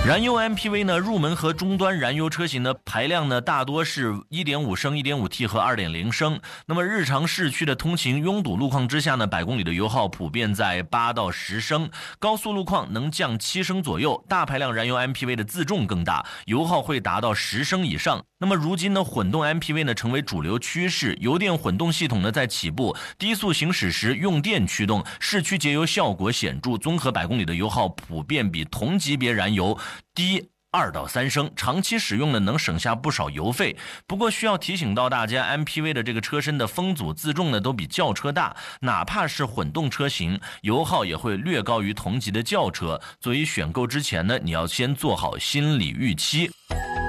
燃油 MPV 呢，入门和中端燃油车型的排量呢，大多是 1.5 升、1.5T 和 2.0 升。那么日常市区的通勤拥堵路况之下呢，百公里的油耗普遍在8到10升，高速路况能降7升左右。大排量燃油 MPV 的自重更大，油耗会达到10升以上。那么如今呢，混动 MPV 呢成为主流趋势，油电混动系统呢在起步，低速行驶时用电驱动，市区节油效果显著，综合百公里的油耗普遍比同级别燃油低2到3升，长期使用呢能省下不少油费。不过需要提醒到大家， MPV 的这个车身的风阻自重呢都比轿车大，哪怕是混动车型，油耗也会略高于同级的轿车，所以选购之前呢，你要先做好心理预期。